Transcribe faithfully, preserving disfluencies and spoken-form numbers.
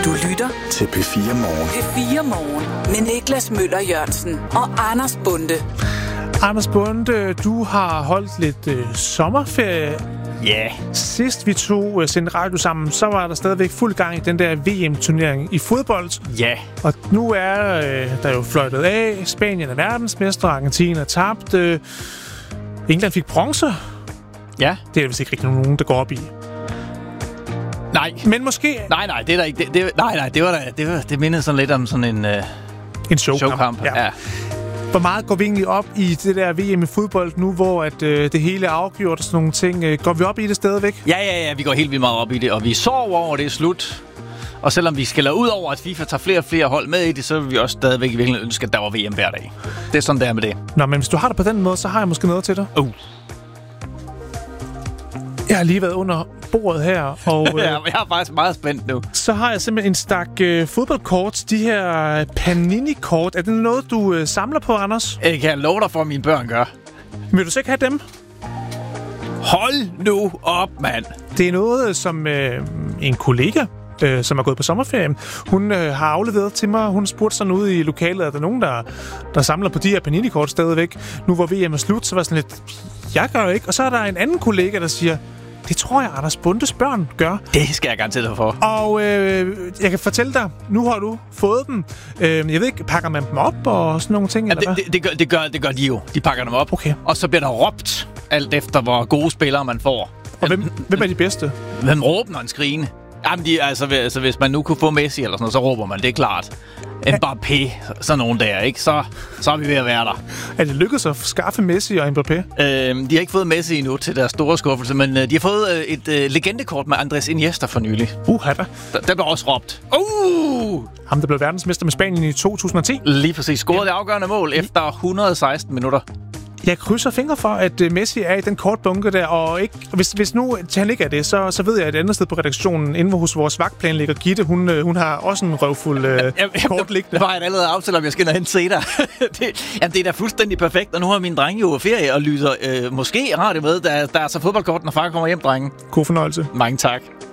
Du lytter til P fire Morgen. P fire Morgen med Niklas Møller Jørgensen og Anders Bonde. Anders Bonde, du har holdt lidt øh, sommerferie. Ja. Yeah. Sidst vi to øh, sendte radio sammen, så var der stadigvæk fuld gang i den der V M-turnering i fodbold. Ja. Yeah. Og nu er øh, der jo fløjtet af. Spanien er verdensmester, Argentina er tabt. Øh, England fik bronze. Ja. Det er vist ikke rigtig nogen, der går op i. Nej. Men måske... Nej, nej, det er der ikke. Det, det, nej, nej, det var der, det, var, det mindede sådan lidt om sådan en, øh, en showkamp. showkamp. Ja. Ja. Hvor meget går vi egentlig op i det der V M i fodbold nu, hvor at, øh, det hele er afgjort og sådan nogle ting? Øh, går vi op i det stadigvæk? Ja, ja, ja, vi går helt vildt meget op i det, og vi sover over, det er slut. Og selvom vi skælder ud over, at FIFA tager flere og flere hold med i det, så vil vi også stadigvæk i virkeligheden ønske, at der var V M hver dag. Det er sådan, der med det. Nå, men hvis du har det på den måde, så har jeg måske noget til dig. Uh. Jeg har lige været under bordet her, og øh, ja, jeg er faktisk meget spændt nu. Så har jeg simpelthen en stak øh, fodboldkort. De her Panini-kort. Er det noget, du øh, samler på, Anders? Jeg kan love dig for, at mine børn gør. Vil du så ikke have dem? Hold nu op, mand. Det er noget, som øh, en kollega, øh, som er gået på sommerferie, hun øh, har afleveret til mig. Hun spurgte sådan ude i lokalet, at der er nogen, der, der samler på de her Panini-kort stadigvæk. Nu hvor V M er slut, så var sådan lidt, jeg gør jo ikke. Og så er der en anden kollega, der siger, det tror jeg, Anders Bundes børn gør. Det skal jeg garantere dig for. Og øh, jeg kan fortælle dig, nu har du fået dem. Øh, jeg ved ikke, pakker man dem op og sådan nogle ting? Ja, eller det, det, det, gør, det, gør, det gør de jo. De pakker dem op. Okay. Og så bliver der råbt, alt efter hvor gode spillere man får. Og hvem, hvem er de bedste? Hvem råber man skrigende? Jamen, de, altså, altså, hvis man nu kunne få Messi eller sådan noget, så råber man, det er klart. Mbappé, sådan nogen der, ikke? Så, så er vi ved at være der. Er det lykkedes at skaffe Messi og Mbappé? Øhm, de har ikke fået Messi endnu til deres store skuffelse, men øh, de har fået øh, et øh, legendekort med Andres Iniesta for nylig. Uh, der. Der, der blev også råbt. Uh! Ham, der blev verdensmester med Spanien i to tusind og ti. Lige præcis. Scorede det afgørende mål efter et hundrede og seksten minutter. Jeg krydser fingre for, at Messi er i den kortbunke der, og ikke, hvis, hvis nu han ikke er det, så, så ved jeg, at et andet sted på redaktionen, inde hos vores vagtplanlægger Gitte, hun, hun har også en røvfuld øh, kort liggende. Det var jeg allerede aftalt, om jeg skal hen se dig. det, jamen, det er da fuldstændig perfekt, og nu har mine drenge jo ferie og lyser øh, måske radio med, der, der er så fodboldkort, når far kommer hjem, drenge. God fornøjelse. Mange tak.